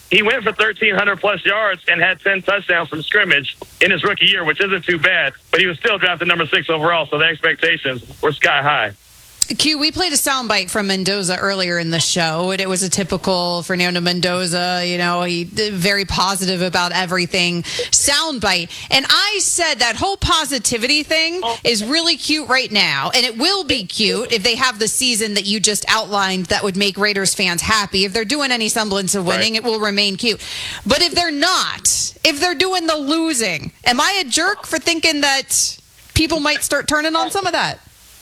he went for 1,300-plus yards and had 10 touchdowns from scrimmage in his rookie year, which isn't too bad, but he was still drafted number 6 overall, so the expectations were sky high. Q, we played a soundbite from Mendoza earlier in the show, and it was a typical Fernando Mendoza, he very positive about everything soundbite. And I said that whole positivity thing is really cute right now, and it will be cute if they have the season that you just outlined that would make Raiders fans happy. If they're doing any semblance of winning, It will remain cute. But if they're not, if they're doing the losing, am I a jerk for thinking that people might start turning on some of that?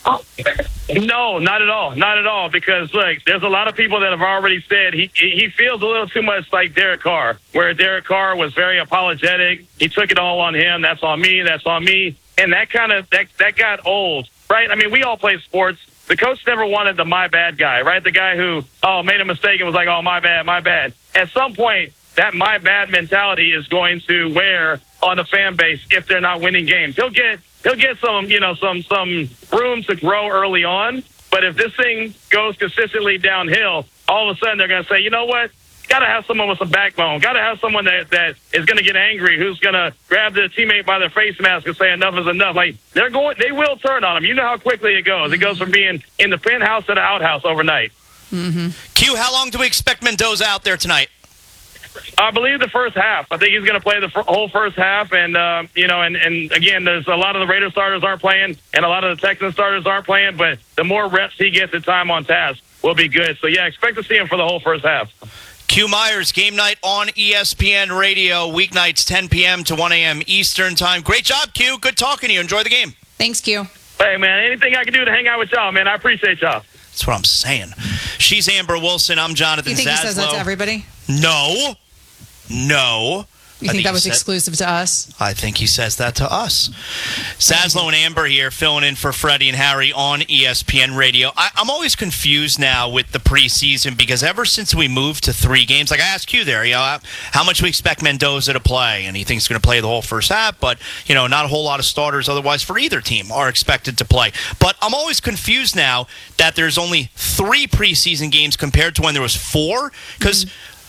No, not at all. Not at all. Because, look, there's a lot of people that have already said he feels a little too much like Derek Carr, where Derek Carr was very apologetic. He took it all on him. That's on me. That's on me. And that got old, right? I mean, we all play sports. The coach never wanted the my bad guy, right? The guy who, made a mistake and was like, my bad, my bad. At some point, that my bad mentality is going to wear on the fan base if they're not winning games. He'll get some, some room to grow early on. But if this thing goes consistently downhill, all of a sudden they're going to say, you know what? Got to have someone with some backbone. Got to have someone that is going to get angry, who's going to grab their teammate by their face mask and say enough is enough. Like they will turn on them. You know how quickly it goes. It goes from being in the penthouse to the outhouse overnight. Mm-hmm. Q, how long do we expect Mendoza out there tonight? I believe the first half. I think he's going to play the whole first half, and and again, there's a lot of the Raiders starters aren't playing, and a lot of the Texans starters aren't playing. But the more reps he gets at time on task will be good. So yeah, expect to see him for the whole first half. Q Myers, game night on ESPN Radio, weeknights 10 p.m. to 1 a.m. Eastern time. Great job, Q. Good talking to you. Enjoy the game. Thanks, Q. Hey man, anything I can do to hang out with y'all, man. I appreciate y'all. That's what I'm saying. She's Amber Wilson. I'm Jonathan Zaslow. You think he says that to everybody? No. You think that was exclusive to us? I think he says that to us. Zaslow and Amber here, filling in for Freddie and Harry on ESPN Radio. I'm always confused now with the preseason because ever since we moved to 3 games, like I asked you there, how much we expect Mendoza to play, and he thinks he's going to play the whole first half, but not a whole lot of starters otherwise for either team are expected to play. But I'm always confused now that there's only 3 preseason games compared to when there was 4, because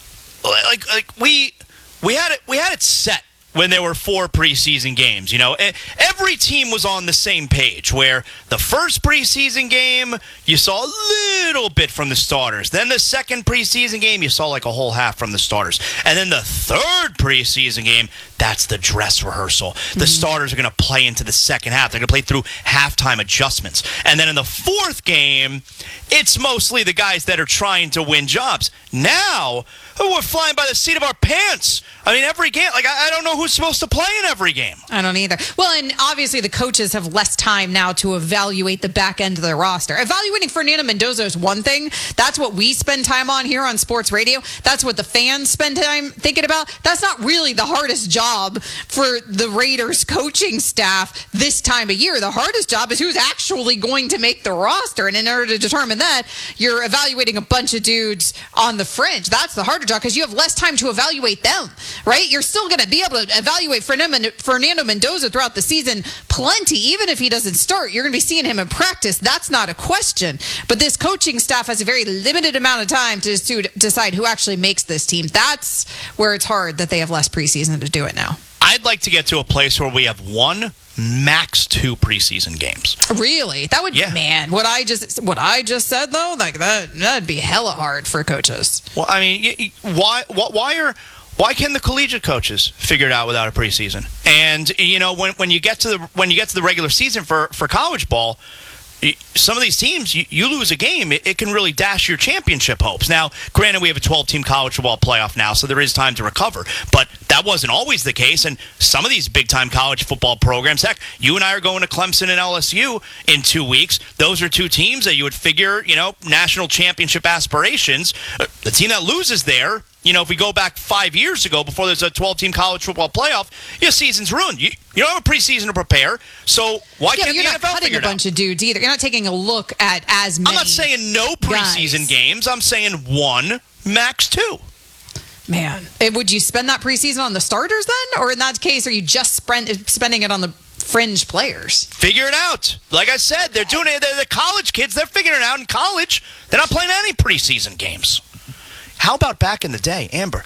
we had it set when there were 4 preseason games. Every team was on the same page, where the first preseason game, you saw a little bit from the starters. Then the second preseason game, you saw like a whole half from the starters. And then the third preseason game, that's the dress rehearsal. The starters are going to play into the second half. They're going to play through halftime adjustments. And then in the fourth game, it's mostly the guys that are trying to win jobs. Now, we're flying by the seat of our pants. I mean, every game, I don't know who's supposed to play in every game. I don't either. Well, and obviously the coaches have less time now to evaluate the back end of their roster. Evaluating Fernando Mendoza is one thing. That's what we spend time on here on sports radio. That's what the fans spend time thinking about. That's not really the hardest job for the Raiders coaching staff this time of year. The hardest job is who's actually going to make the roster. And in order to determine that, you're evaluating a bunch of dudes on the fringe. That's the harder job because you have less time to evaluate them, right? You're still going to be able to evaluate Fernando Mendoza throughout the season plenty. Even if he doesn't start, you're going to be seeing him in practice. That's not a question. But this coaching staff has a very limited amount of time to decide who actually makes this team. That's where it's hard that they have less preseason to do it now. I'd like to get to a place where we have 1, max 2 preseason games. Really? That would, man, what I just said though, that'd be hella hard for coaches. Well, I mean, why can the collegiate coaches figure it out without a preseason? And when you get to the regular season for college ball, some of these teams, you lose a game, it can really dash your championship hopes. Now, granted, we have a 12-team college football playoff now, so there is time to recover. But that wasn't always the case. And some of these big-time college football programs, heck, you and I are going to Clemson and LSU in 2 weeks. Those are 2 teams that you would figure, national championship aspirations. The team that loses there, if we go back 5 years ago before there's a 12-team college football playoff, your season's ruined. You don't have a preseason to prepare, so why can't the NFL figure it out? You're not cutting a bunch of dudes either. You're not taking a look at as many. I'm not saying no preseason games. I'm saying 1, max 2. Man, would you spend that preseason on the starters then? Or in that case, are you just spending it on the fringe players? Figure it out. Like I said, they're doing it. They're the college kids. They're figuring it out in college. They're not playing any preseason games. How about back in the day, Amber?